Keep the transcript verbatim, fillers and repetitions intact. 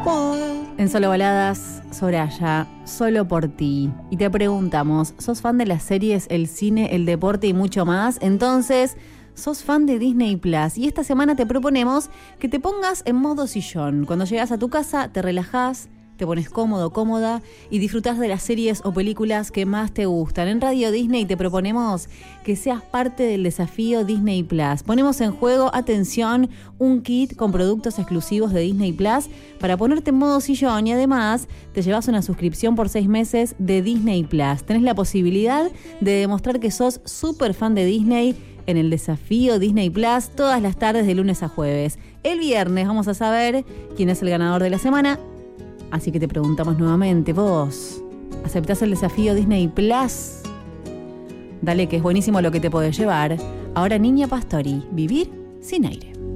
En Solo Baladas, Soraya, solo por ti. Y te preguntamos, ¿sos fan de las series, el cine, el deporte y mucho más? Entonces, sos fan de Disney Plus. Y esta semana te proponemos que te pongas en modo sillón. Cuando llegas a tu casa, te relajás, te pones cómodo, cómoda y disfrutás de las series o películas que más te gustan. En Radio Disney te proponemos que seas parte del desafío Disney Plus. Ponemos en juego, atención, un kit con productos exclusivos de Disney Plus para ponerte en modo sillón y además te llevas una suscripción por seis meses de Disney Plus. Tenés la posibilidad de demostrar que sos súper fan de Disney en el desafío Disney Plus todas las tardes de lunes a jueves. El viernes vamos a saber quién es el ganador de la semana. Así que te preguntamos nuevamente, ¿vos aceptás el desafío Disney Plus? Dale, que es buenísimo lo que te podés llevar. Ahora Niña Pastori, vivir sin aire.